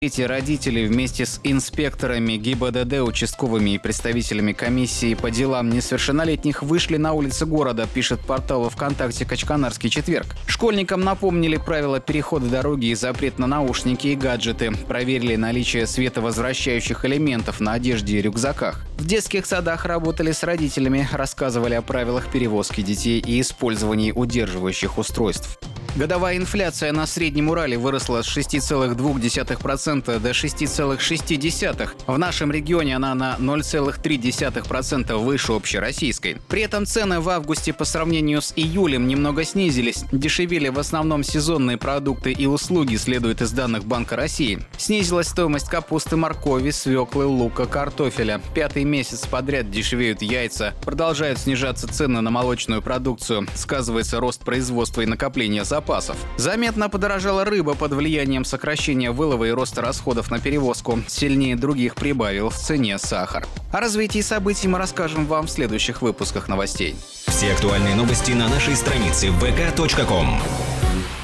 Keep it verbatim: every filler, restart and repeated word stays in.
Эти родители вместе с инспекторами ГИБДД, участковыми и представителями комиссии по делам несовершеннолетних вышли на улицы города, пишет портал ВКонтакте «Качканарский четверг». Школьникам напомнили правила перехода дороги и запрет на наушники и гаджеты, проверили наличие световозвращающих элементов на одежде и рюкзаках. В детских садах работали с родителями, рассказывали о правилах перевозки детей и использовании удерживающих устройств. Годовая инфляция на Среднем Урале выросла с шести целых двух десятых процента до шести целых шести десятых процента. В нашем регионе она на ноль целых три десятых процента выше общероссийской. При этом цены в августе по сравнению с июлем немного снизились. Дешевели в основном сезонные продукты и услуги, следует из данных Банка России. Снизилась стоимость капусты, моркови, свеклы, лука, картофеля. Пятый месяц подряд дешевеют яйца. Продолжают снижаться цены на молочную продукцию. Сказывается рост производства и накопления запасов. Запасов. Заметно подорожала рыба под влиянием сокращения вылова и роста расходов на перевозку. Сильнее других прибавил в цене сахар. О развитии событий мы расскажем вам в следующих выпусках новостей. Все актуальные новости на нашей странице вэ ка точка ком.